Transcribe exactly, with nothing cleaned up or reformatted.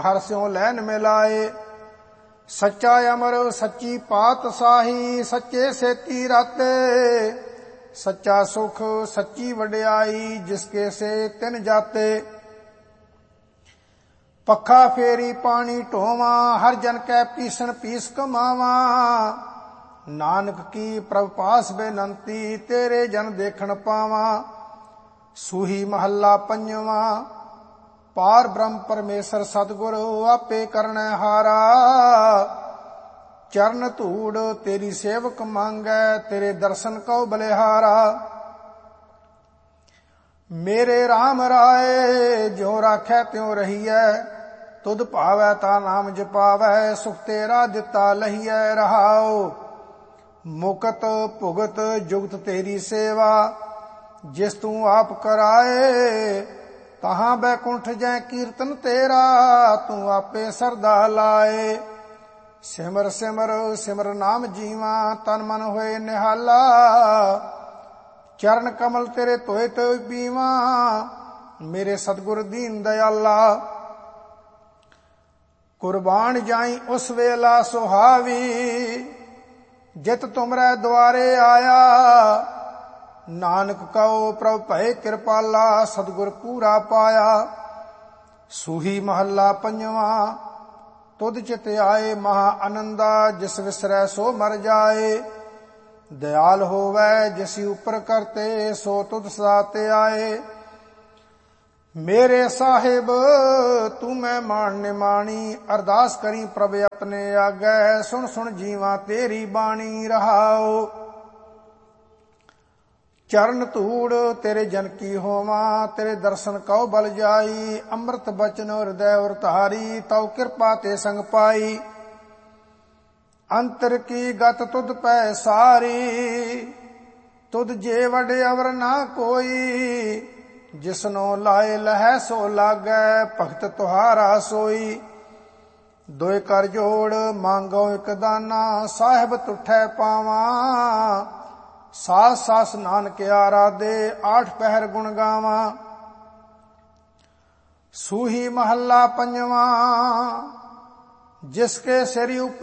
हर स्यों लैन मिलाए। सच्चा अमर सच्ची पातशाही, सच्चे सेती राते। सच्चा सुख सच्ची वड्याई, जिसके से तिन जाते। पखा फेरी पानी ढोवा, हर जन कै पीसण पीस कमावा। नानक की प्रभ पास बेनंती, तेरे जन देखण पावा। सूही महला पंजवा, पार ब्रह्म परमेश्वर सतगुरु, आपे करनै हारा। चरण धूड़ तेरी सेवक मांगै, तेरे दर्शन कौ बलिहारा। मेरे राम राय ज्यों राखै त्यों रहियै, तुध भावै ता नाम जपावै। सुख तेरा दिता लहियै रहाओ, मुकत भुगत जुगत तेरी सेवा। जिस तू आप कराए, तहां बैकुंठ जै कीर्तन तेरा। तू आपे सरदा लाए। सिमर सिमर सिमर नाम जीवा, तन मन होए निहाला। चरण कमल तेरे धोए तो पीवा, मेरे सतगुर दीन दयाला। कुर्बान जाई उस वेला सुहावी, जित तुमरै द्वारे आया। नानक कहो प्रभु भय कृपाला, सतगुर पूरा पाया। सूही महला पंजवा, तुध चित आए महा आनंदा। जिस विसरै सो मर जाए, दयाल होवै जिसी उपर करते। सो तुध सदा ते आए। मेरे साहिब तू मैं मान निमाणी, अरदास करी प्रभ अपने आगे। सुन सुन जीवा तेरी बाणी रहाओ। चरण धूड़ तेरे जन की होवा, तेरे दर्शन कौ बल जाई। अमृत बचन हृदय उर धारी, तौ कृपा ते संग पाई। अंतर की गत तुध पै सारी, तुध जे वड अवर ना कोई। जिसनो लाए लहै सो लागै, भगत तुहारा सोई। दोए कर जोड़ मांगो एक दाना, साहिब तुठै पावा। सास सास नानक आराधे, आठ पहर गुण गावा। सूही महला पंजवा, जिसके सिर